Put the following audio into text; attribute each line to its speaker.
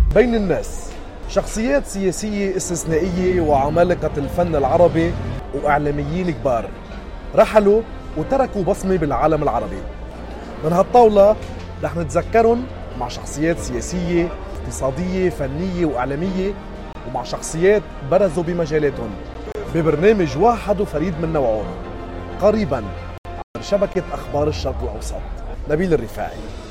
Speaker 1: بين الناس، شخصيات سياسية استثنائية وعمالقة الفن العربي وإعلاميين كبار رحلوا وتركوا بصمة بالعالم العربي. من هالطاولة رح نتذكرهم مع شخصيات سياسية، اقتصادية، فنية وإعلامية، ومع شخصيات برزوا بمجالاتهم ببرنامج واحد وفريد من نوعه قريباً على شبكة أخبار الشرق الأوسط. نبيل الرفاعي.